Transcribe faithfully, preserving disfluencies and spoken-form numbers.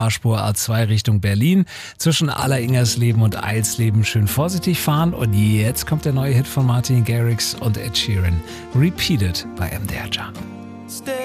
Fahrspur A zwei Richtung Berlin. Zwischen Alleringgersleben und Eilsleben schön vorsichtig fahren. Und jetzt kommt der neue Hit von Martin Garrix und Ed Sheeran. Repeated bei M D R Jump.